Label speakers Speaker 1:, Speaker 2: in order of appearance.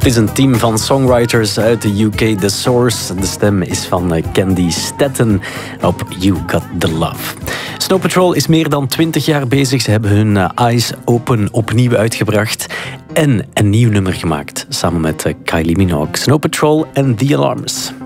Speaker 1: Het is een team van songwriters uit de UK, The Source. De stem is van Candy Statten op You Got The Love. Snow Patrol is meer dan 20 jaar bezig. Ze hebben hun Eyes Open opnieuw uitgebracht en een nieuw nummer gemaakt samen met Kylie Minogue. Snow Patrol en The Alarms.